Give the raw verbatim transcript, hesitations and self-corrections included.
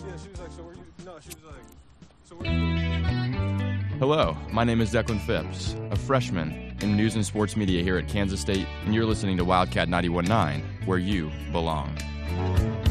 Yeah, she was like, so where you, no, she was like, so where you? Hello, my name is Declan Phipps, a freshman in news and sports media here at Kansas State, and you're listening to Wildcat ninety-one point nine, where you belong.